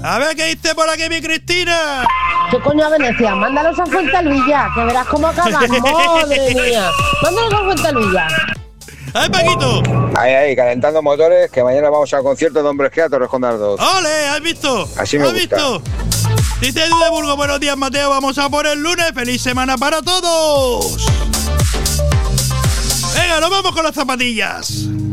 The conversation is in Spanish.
A ver qué dice por aquí mi Cristina. ¿Qué coño a Venecia? Mándalos a Fuentealbilla, que verás cómo acaban. Madre mía. Mándalos a Fuentealbilla. ¡Ay, Paquito! Ahí, calentando motores, que mañana vamos al concierto de Hombres G a Torres Condardos. ¡Ole! ¿Has visto? Así me ¿Has gusta. visto? Dice Edu de Burgos, buenos días, Mateo. Vamos a por el lunes. ¡Feliz semana para todos! Venga, nos vamos con las zapatillas.